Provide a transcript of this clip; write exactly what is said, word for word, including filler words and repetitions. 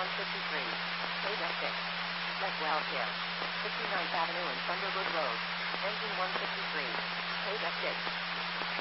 one fifty-three. Page F six. Leckwell Hill. fifty-ninth Avenue and Thunderwood Road. Engine one fifty-three. Page F six.